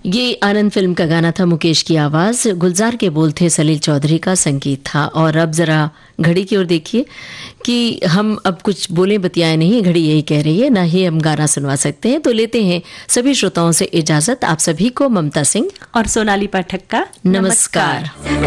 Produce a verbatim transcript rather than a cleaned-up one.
ये आनंद फिल्म का गाना था, मुकेश की आवाज, गुलजार के बोल थे, सलील चौधरी का संगीत था। और अब जरा घड़ी की ओर देखिए कि हम अब कुछ बोले बतियाए नहीं, घड़ी यही कह रही है, ना ही हम गाना सुनवा सकते हैं। तो लेते हैं सभी श्रोताओं से इजाजत। आप सभी को ममता सिंह और सोनाली पाठक का नमस्कार, नमस्कार।